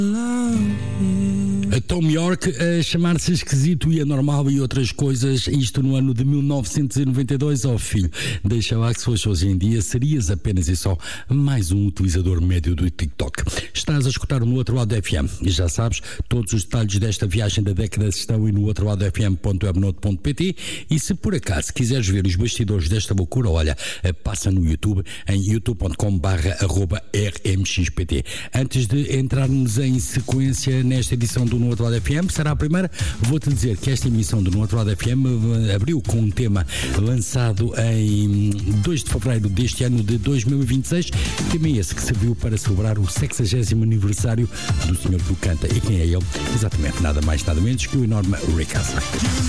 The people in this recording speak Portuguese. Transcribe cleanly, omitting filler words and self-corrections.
A Tom York a chamar-se esquisito e anormal e outras coisas, isto no ano de 1992. Oh filho, deixa lá que se fosse hoje em dia serias apenas e só mais um utilizador médio do TikTok. Estás a escutar no Outro Lado FM e já sabes, todos os detalhes desta viagem da década estão aí no outroladofm.webnote.pt e se por acaso quiseres ver os bastidores desta loucura, olha, passa no YouTube em youtube.com/rmxpt. Antes de entrarmos em sequência nesta edição do No Outro Lado FM, será a primeira, vou-te dizer que esta emissão do No Outro Lado FM abriu com um tema lançado em 2 de fevereiro deste ano de 2026, tema esse que serviu para celebrar o 60º aniversário do senhor que o canta. E quem é ele? Exatamente, nada mais nada menos que o enorme Rick Astley.